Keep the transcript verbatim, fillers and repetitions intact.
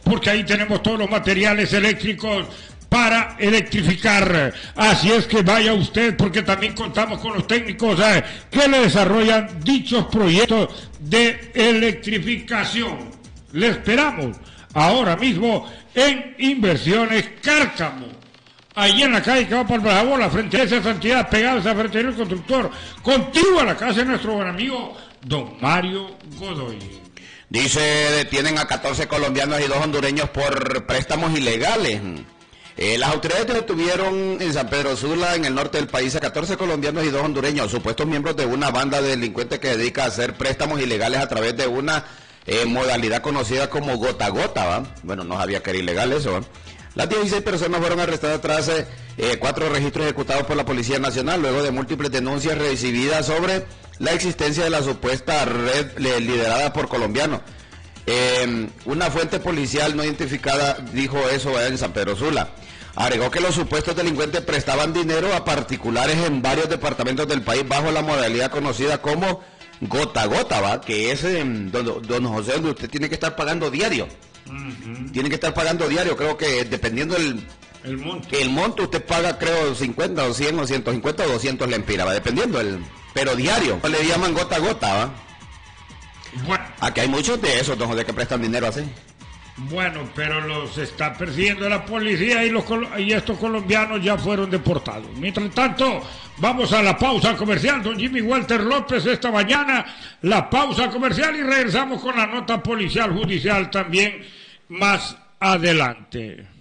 porque ahí tenemos todos los materiales eléctricos para electrificar. Así es que vaya usted, porque también contamos con los técnicos eh, que le desarrollan dichos proyectos de electrificación. Le esperamos ahora mismo en Inversiones Cárcamo, allí en la calle que va para el Brajabola, frente a esa santidad, pegada a esa ferretería del constructor, contigo a la casa de nuestro buen amigo don Mario Godoy. Dice, detienen a catorce colombianos y dos hondureños por préstamos ilegales. Eh, las autoridades detuvieron en San Pedro Sula, en el norte del país, a catorce colombianos y dos hondureños, supuestos miembros de una banda de delincuentes que dedica a hacer préstamos ilegales a través de una eh, modalidad conocida como gota a gota, ¿va? Bueno, no sabía que era ilegal eso, ¿va? Las dieciséis personas fueron arrestadas tras eh, cuatro registros ejecutados por la Policía Nacional, luego de múltiples denuncias recibidas sobre la existencia de la supuesta red eh, liderada por colombianos. Eh, una fuente policial no identificada dijo eso en San Pedro Sula. Agregó que los supuestos delincuentes prestaban dinero a particulares en varios departamentos del país bajo la modalidad conocida como gota a gota, ¿va? Que es, eh, don, don José, donde usted tiene que estar pagando diario. Uh-huh. Tiene que estar pagando diario, creo que dependiendo del el monto. El monto usted paga, creo, cincuenta o cien o ciento cincuenta o doscientos lempiras, va, dependiendo, el, pero diario. Le llaman gota a gota, ¿va? Bueno. Aquí hay muchos de esos, don José, que prestan dinero así. Bueno, pero los está persiguiendo la policía y, los, y estos colombianos ya fueron deportados. Mientras tanto, vamos a la pausa comercial. Don Jimmy Walter López esta mañana, la pausa comercial, y regresamos con la nota policial judicial también más adelante.